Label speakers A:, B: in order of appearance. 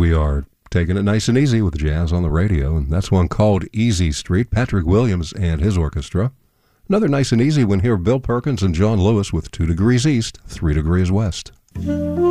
A: We are taking it nice and easy with jazz on the radio, and that's one called Easy Street, Patrick Williams and his orchestra. Another nice and easy one here, Bill Perkins and John Lewis with 2 Degrees East, 3 Degrees West.